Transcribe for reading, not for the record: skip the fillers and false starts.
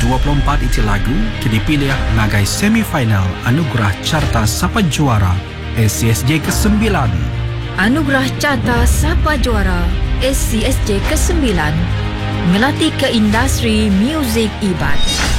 24 iti lagu kini pilih nagai semifinal Anugerah Carta Sapa Juara SCSJ ke-9. Anugerah Carta Sapa Juara SCSJ ke-9 melatih ke industri muzik Iban.